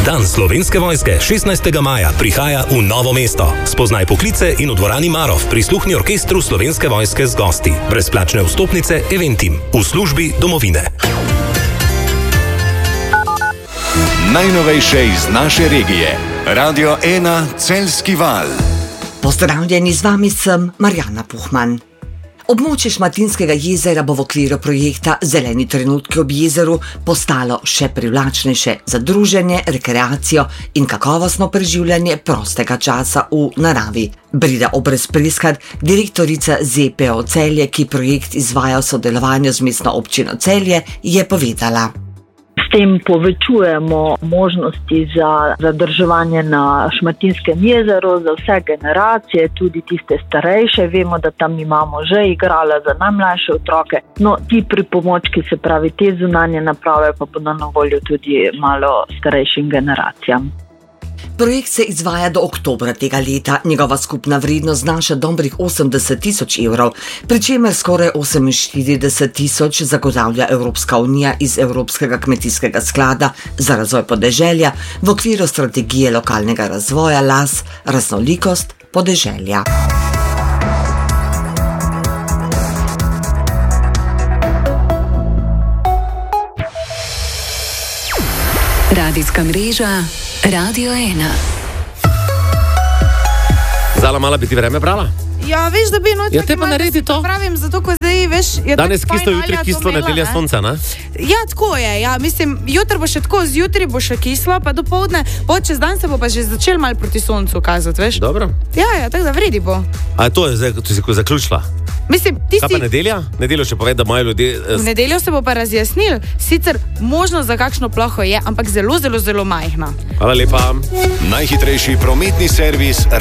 Dan Slovenske vojske 16. maja prihaja v Novo mesto. Spoznaj poklice in v dvorani Marof prisluhni orkestru Slovenske vojske z gosti. Brezplačne vstopnice Eventim v službi domovine. Najnovejše iz naše regije. Radio 1 Celjski val. Pozdravljeni, z vami sem Marjana Puhman. Območje Šmartinskega jezera bo v okviru projekta Zeleni trenutki ob jezeru postalo še privlačnejše za druženje, rekreacijo in kakovostno preživljanje prostega časa v naravi. Brida Obrez-Preskar, direktorica ZPO Celje, ki projekt izvaja v sodelovanju z mestno občino Celje, je povedala. S tem povečujemo možnosti za zadrževanje na Šmartinskem jezeru za vse generacije, tudi tiste starejše. Vemo, da tam imamo že igrala za najmlajše otroke. No, ti pripomočki, se pravi te zunanje naprave, pa bodo na voljo tudi malo starejšim generacijam. Projekt se izvaja do oktobra tega leta. Njegova skupna vrednost znaša dobrih 80 000 evrov, pri čemer skoraj 48 000 zagotavlja Evropska unija iz Evropskega kmetijskega sklada za razvoj podeželja v okviru strategije lokalnega razvoja LAS raznolikost podeželja. Radijska mreža Radio 1. Zala, mala bi ti vreme brala? Ja, veš, da bi noč... Ja, te pa naredi to. Pravim, zato ko zdaj, veš... Danes kisto, jutri kislo, nedelja sonca, ne? Ja, tako je, ja. Mislim, jutri bo še tako, zjutri bo še kislo, pa dopoldne, čez dan se bo pa že začel malo proti soncu kazati, veš? Dobro. Ja, tako da vredi bo. A to je zdaj, ko si zaključila? Mislim, Kaj pa nedelja? Nedeljo še poved, da imajo ljudje... V nedeljo se bo pa razjasnil. Sicer možnost za kakšno ploho je, ampak zelo, zelo, zelo majhna. Hvala lepa. Najhitrejši prometni servis